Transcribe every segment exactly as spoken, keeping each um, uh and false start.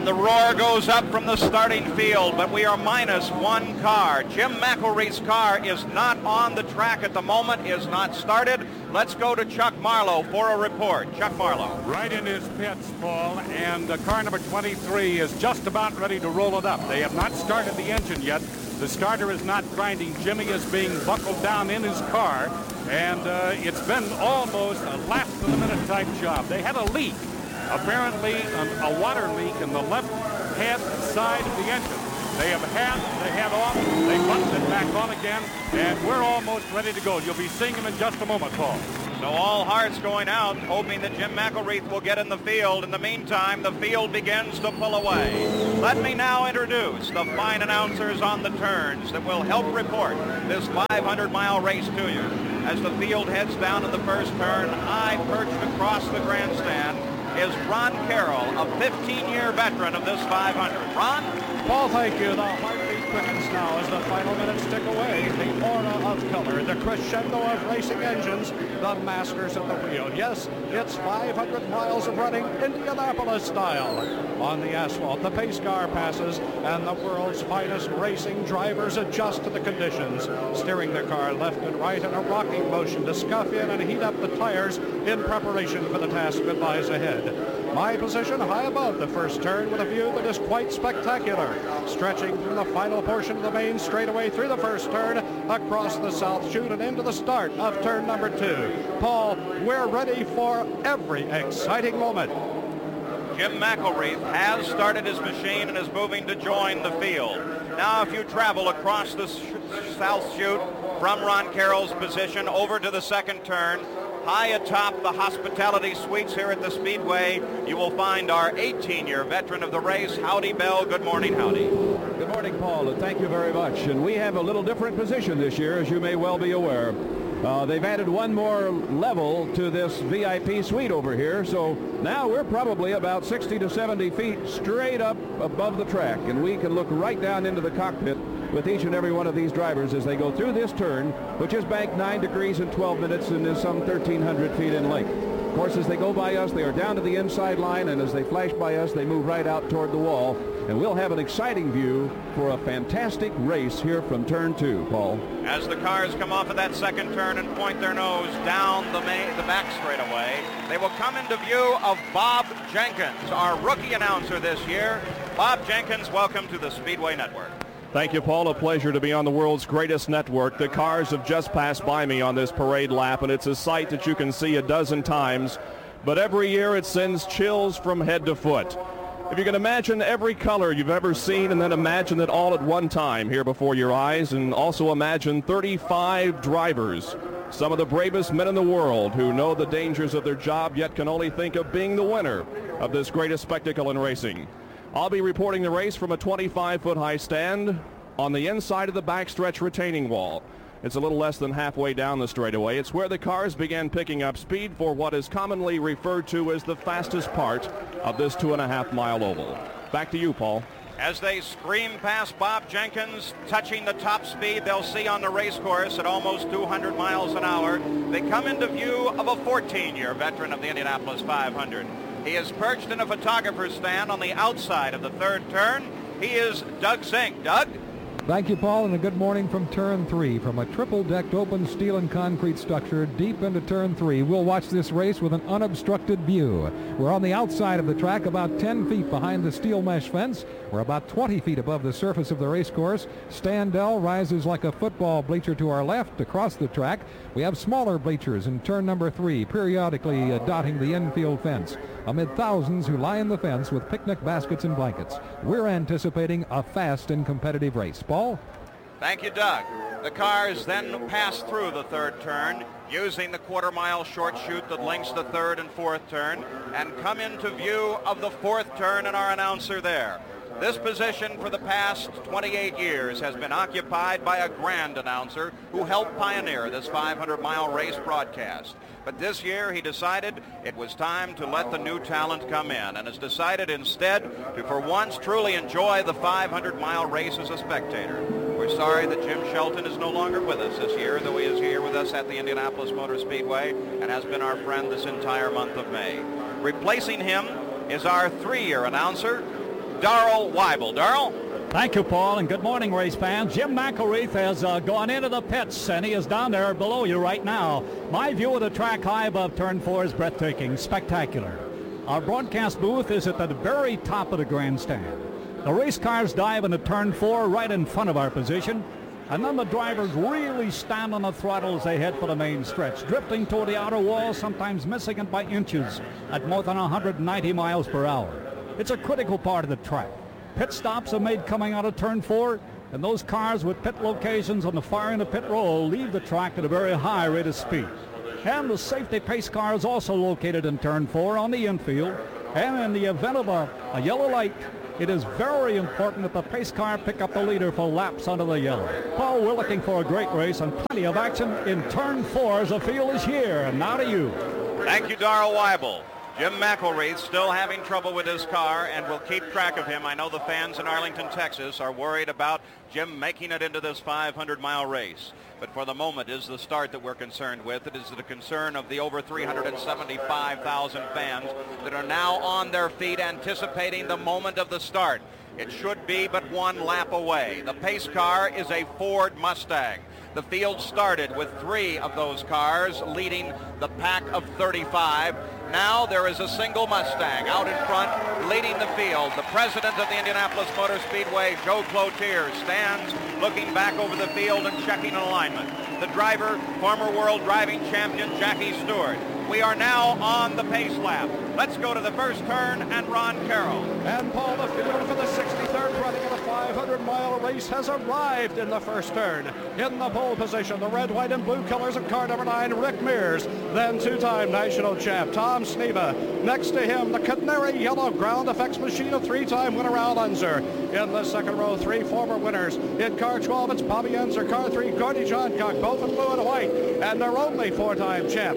And the roar goes up from the starting field, but we are minus one car. Jim McElreath's car is not on the track at the moment, is not started. Let's go to Chuck Marlowe for a report. Chuck Marlowe. Right in his pits, Paul, and uh, car number twenty-three is just about ready to roll it up. They have not started the engine yet. The starter is not grinding. Jimmy is being buckled down in his car, and uh, it's been almost a last-of-the-minute type job. They had a leak. Apparently um, a water leak in the left-hand side of the engine. They have had the head off, they buttoned it back on again, and we're almost ready to go. You'll be seeing him in just a moment, Paul. So all hearts going out, hoping that Jim McElreath will get in the field. In the meantime, the field begins to pull away. Let me now introduce the fine announcers on the turns that will help report this five hundred mile race to you. As the field heads down to the first turn, high perched across the grandstand is Ron Carroll, a fifteen-year veteran of this five hundred. Ron? Paul, thank you. The heartbeat quickens now as the final minutes tick away. The aura of color, the crescendo of racing engines, the masters of the wheel. Yes, it's five hundred miles of running Indianapolis style. On the asphalt, the pace car passes, and the world's finest racing drivers adjust to the conditions, steering their car left and right in a rocking motion to scuff in and heat up the tires in preparation for the task that lies ahead. My position high above the first turn with a view that is quite spectacular, stretching from the final portion of the main straightaway through the first turn, across the south chute and into the start of turn number two. Paul, we're ready for every exciting moment. Jim McElreath has started his machine and is moving to join the field. Now if you travel across the sh- south chute from Ron Carroll's position over to the second turn, high atop the hospitality suites here at the Speedway, you will find our eighteen-year veteran of the race, Howdy Bell. Good morning, Howdy. Good morning, Paul, and thank you very much. And we have a little different position this year, as you may well be aware. Uh, they've added one more level to this V I P suite over here, so now we're probably about sixty to seventy feet straight up above the track, and we can look right down into the cockpit with each and every one of these drivers as they go through this turn, which is banked nine degrees and twelve minutes and is some thirteen hundred feet in length. Of course, as they go by us, they are down to the inside line, and as they flash by us, they move right out toward the wall, and we'll have an exciting view for a fantastic race here from turn two, Paul. As the cars come off of that second turn and point their nose down the, main, the back straightaway, they will come into view of Bob Jenkins, our rookie announcer this year. Bob Jenkins, welcome to the Speedway Network. Thank you, Paul. A pleasure to be on the world's greatest network. The cars have just passed by me on this parade lap, and it's a sight that you can see a dozen times. But every year it sends chills from head to foot. If you can imagine every color you've ever seen and then imagine it all at one time here before your eyes, and also imagine thirty-five drivers, some of the bravest men in the world who know the dangers of their job yet can only think of being the winner of this greatest spectacle in racing. I'll be reporting the race from a twenty-five foot high stand on the inside of the backstretch retaining wall. It's a little less than halfway down the straightaway. It's where the cars began picking up speed for what is commonly referred to as the fastest part of this two and a half mile oval. Back to you, Paul. As they scream past Bob Jenkins, touching the top speed they'll see on the race course at almost two hundred miles an hour, they come into view of a fourteen-year veteran of the Indianapolis five hundred. He is perched in a photographer's stand on the outside of the third turn. He is Doug Zink. Doug? Thank you, Paul, and a good morning from turn three. From a triple-decked open steel and concrete structure deep into turn three, we'll watch this race with an unobstructed view. We're on the outside of the track, about ten feet behind the steel mesh fence. We're about twenty feet above the surface of the race course. Standell rises like a football bleacher to our left across the track. We have smaller bleachers in turn number three, periodically uh, dotting the infield fence, amid thousands who lie in the fence with picnic baskets and blankets. We're anticipating a fast and competitive race. Paul? Thank you, Doug. The cars then pass through the third turn using the quarter-mile short chute that links the third and fourth turn and come into view of the fourth turn and our announcer there. This position for the past twenty-eight years has been occupied by a grand announcer who helped pioneer this five hundred mile race broadcast. But this year he decided it was time to let the new talent come in and has decided instead to for once truly enjoy the five hundred mile race as a spectator. We're sorry that Jim Shelton is no longer with us this year, though he is here with us at the Indianapolis Motor Speedway and has been our friend this entire month of May. Replacing him is our three-year announcer, Darrell Weibel. Darrell? Thank you, Paul, and good morning, race fans. Jim McElreath has uh, gone into the pits, and he is down there below you right now. My view of the track high above turn four is breathtaking, spectacular. Our broadcast booth is at the very top of the grandstand. The race cars dive into turn four right in front of our position, and then the drivers really stand on the throttle as they head for the main stretch, drifting toward the outer wall, sometimes missing it by inches at more than one hundred ninety miles per hour. It's a critical part of the track. Pit stops are made coming out of turn four, and those cars with pit locations on the far end of pit row leave the track at a very high rate of speed. And the safety pace car is also located in turn four on the infield, and in the event of a, a yellow light, it is very important that the pace car pick up the leader for laps under the yellow. Paul, we're looking for a great race and plenty of action in turn four as the field is here. And now to you. Thank you, Darrell Weibel. Jim McElreath still having trouble with his car, and we'll keep track of him. I know the fans in Arlington, Texas are worried about Jim making it into this five hundred mile race. But for the moment is the start that we're concerned with. It is the concern of the over three hundred seventy-five thousand fans that are now on their feet anticipating the moment of the start. It should be but one lap away. The pace car is a Ford Mustang. The field started with three of those cars leading the pack of thirty-five. Now there is a single Mustang out in front leading the field. The president of the Indianapolis Motor Speedway, Joe Cloutier, stands looking back over the field and checking alignment. The driver, former world driving champion Jackie Stewart. We are now on the pace lap. Let's go to the first turn and Ron Carroll. And Paul, the field for the sixty-third running of the five hundred mile race has arrived in the first turn. In the pole position, the red, white, and blue colors of car number nine, Rick Mears. Then two-time national champ Tom Sneva. Next to him, the canary yellow ground effects machine of three-time winner Al Unser. In the second row, three former winners. In car twelve, it's Bobby Unser. Car three, Gordie Johncock, both in blue and white. And their only four-time champ,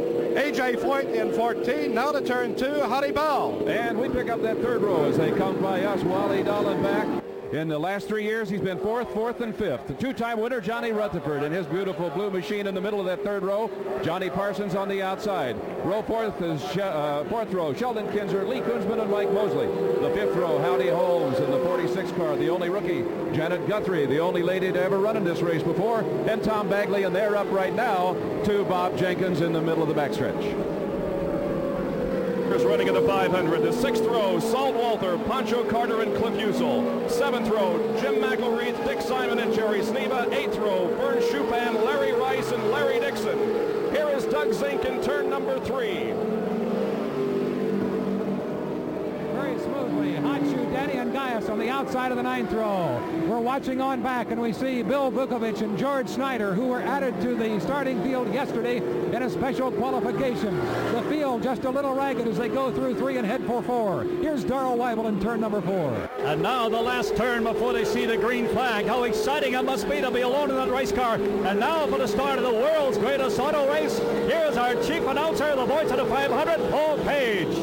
A J Foyt in fourteen. Now to turn two, Huddy Bell. And we pick up that third row as they come by us. Wally Dolan back. In the last three years, he's been fourth, fourth, and fifth. The two-time winner, Johnny Rutherford, in his beautiful blue machine in the middle of that third row. Johnny Parsons on the outside. Row fourth is uh, fourth row, Sheldon Kinzer, Lee Kunzman, and Mike Mosley. The fifth row, Howdy Holmes in the forty-six car, the only rookie. Janet Guthrie, the only lady to ever run in this race before. And Tom Bagley, and they're up right now to Bob Jenkins in the middle of the backstretch. Running in the five hundred. The sixth row, Salt Walter, Pancho Carter, and Cliff Usel. Seventh row, Jim McElreath, Dick Simon, and Jerry Sneva. Eighth row, Vern Schupan, Larry Rice, and Larry Dixon. Here is Doug Zink in turn number three. Very smoothly, Hot Shoe, Danny, and Gaius on the outside of the ninth row. We're watching on back, and we see Bill Vukovich and George Snyder, who were added to the starting field yesterday in a special qualification. The field just a little ragged as they go through three and head for four. Here's Darrell Weibel in turn number four. And now the last turn before they see the green flag. How exciting it must be to be alone in that race car. And now for the start of the world's greatest auto race, here's our chief announcer, the voice of the five hundred, Paul Page.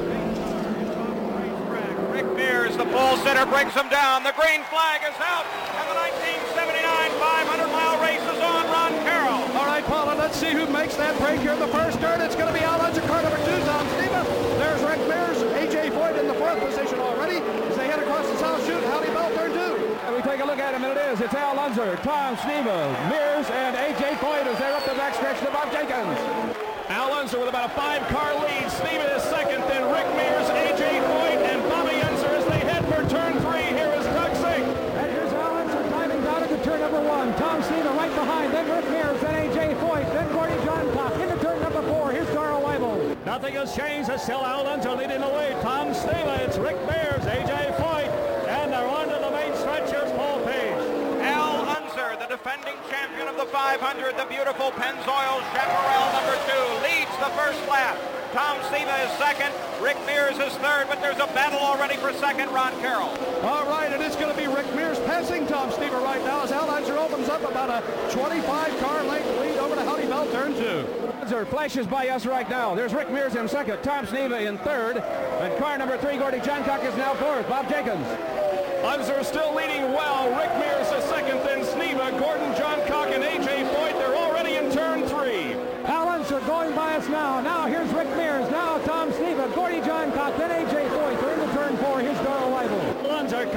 Rick Mears, the pole sitter, brings him down. The green flag is out, and the nineteen seventy-nine five hundred mile race is on. Ron Carroll. All right, Paul, and let's see who makes that break here in the first turn. It's going to be Al Unser, car number two, Tom Sneva. There's Rick Mears, A J Foyt in the fourth position already as they head across the south chute. Howdy Bell, turn two. And we take a look at him, and it is. It's Al Unser, Tom Sneva, Mears, and A J Foyt as they're up the backstretch to Bob Jenkins. Al Unser with about a five-car lead. Sneva is second, then Rick Mears, A J Foyt, and Bobby Unser as they head for turn three. Here is Doug Zink. And here's Al Unser diving down into turn number one. Tom Sneva right behind, then Rick Mears, then A J Foyt, then Gordie Johncock into turn number four. Here's Darrell Weibel. Nothing has changed. It's still Al Unser leading the way. Tom Sneva, it's Rick Mears, A J Foyt, and they're on to the main stretch. Here's Paul Page. Al Unser, the defending champion of the five hundred, the beautiful Pennzoil Chaparral number two, leads the first lap. Tom Sneva is second, Rick Mears is third, but there's a battle already for second, Ron Carroll. All right, and it's going to be Rick Mears passing Tom Sneva right now as Al Unser opens up about a twenty-five car length lead over to Howdy Bell, turn two. Unser flashes by us right now. There's Rick Mears in second, Tom Sneva in third, and car number three, Gordie Johncock, is now fourth. Bob Jenkins. Unser still leading well. Rick Mears is second, then Sneva, Gordon Johncock, and A J Foyt. They're already in turn three. Al Unser going by us now. Now here's Rick Mears. Now Tom Sneva, Gordie Johncock, then A J Foyt. They're into turn four. Here's Darrell Weibel.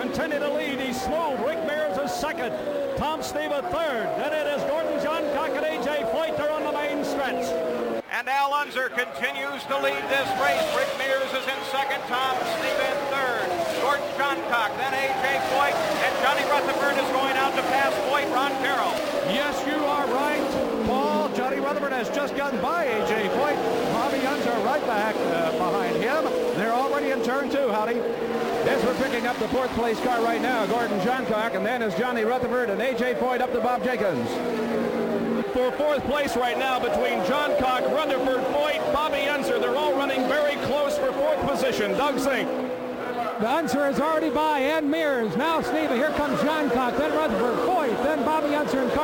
continue to lead. He's smooth. Rick Mears is second. Tom Sneva third. Then it is Gordon Johncock and A J Foyt. They're on the main stretch. And Al Unser continues to lead this race. Rick Mears is in second. Tom Sneva in third. Gordon Johncock, then A J Foyt, and Johnny Rutherford is going out to pass Foyt. Ron Carroll. Yes, you are right, Paul. Johnny Rutherford has just gotten by A J Foyt. Bobby Unser right back uh, behind him. They're already in turn two, Howdy. Yes, we're picking up the fourth place car right now, Gordon Johncock, and then is Johnny Rutherford and A J Foyt up to Bob Jenkins. For fourth place right now between Johncock, Rutherford, Foyt, Bobby Unser. They're all running very close for fourth position. Doug Zink. The Unser is already by, and Mears. Now Sneva. Here comes Johncock, then Rutherford, Foyt, then Bobby Unser and